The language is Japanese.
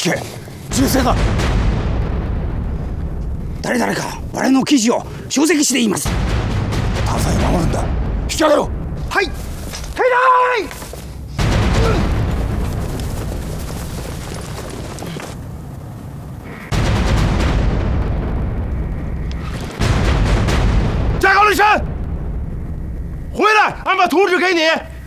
聞け、銃声だ。誰々か我の記事を証跡しています。 田さえ守るんだ。引き上げろ。 はい。停電。 加高律师，回来，俺把图纸给你。